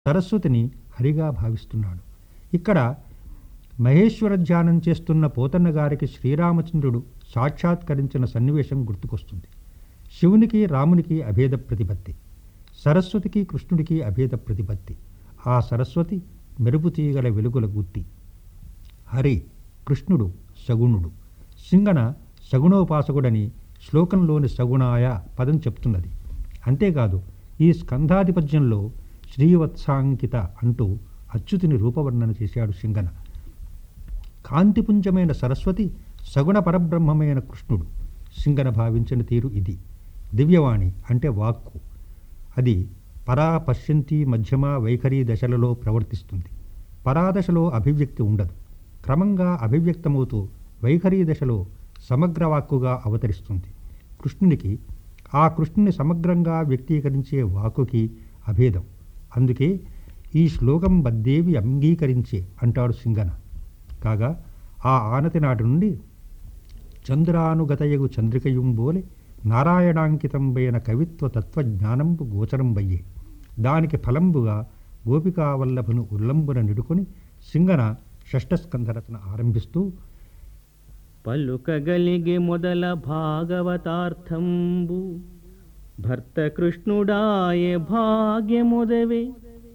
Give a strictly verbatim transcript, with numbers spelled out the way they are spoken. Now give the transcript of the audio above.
సరస్వతిని హరిగా భావిస్తున్నాడు. ఇక్కడ మహేశ్వర ధ్యానం చేస్తున్న పోతన్న గారికి శ్రీరామచంద్రుడు సాక్షాత్కరించిన సన్నివేశం గుర్తుకొస్తుంది. శివునికి రామునికి అభేద ప్రతిపత్తి, సరస్వతికి కృష్ణుడికి అభేద ప్రతిపత్తి. ఆ సరస్వతి మెరుపు తీగల వెలుగుల గుత్తి. హరి కృష్ణుడు సగుణుడు, సింగన సగుణోపాసకుడని శ్లోకంలోని సగుణాయ పదం చెప్తున్నది. అంతేకాదు ఈ స్కంధాధిపత్యంలో శ్రీవత్సాంకిత అంటూ అచ్యుతిని రూపవర్ణన చేశాడు సింగన. కాంతిపుంజమైన సరస్వతి, సగుణ పరబ్రహ్మమైన కృష్ణుడు. సింగన భావించిన తీరు ఇది. దివ్యవాణి అంటే వాక్కు. అది పరా పశ్యంతి మధ్యమ వైఖరి దశలలో ప్రవర్తిస్తుంది. పరాదశలో అభివ్యక్తి ఉండదు. క్రమంగా అభివ్యక్తమవుతూ వైఖరి దశలో సమగ్ర వాక్కుగా అవతరిస్తుంది. కృష్ణునికి ఆ కృష్ణుని సమగ్రంగా వ్యక్తీకరించే వాక్కుకి అభేదం. అందుకే ఈ శ్లోకం బద్దేవి అంగీకరించే అంటాడు సింగన. కాగా ఆ ఆనతి నాటి నుండి చంద్రానుగతయగు చంద్రికయుంబోలే నారాయణాంకితంబైన కవిత్వ తత్వజ్ఞానంబు గోచరంబయ్యే. దానికి ఫలంబుగా గోపికావల్లభను ఉల్లంబున నిడుకొని సింగన షష్ఠస్కంధరచన ఆరంభిస్తూ పలుకగలిగే మొదల భాగవతార్థంబు భర్త కృష్ణుడాయ భాగ్యముదవే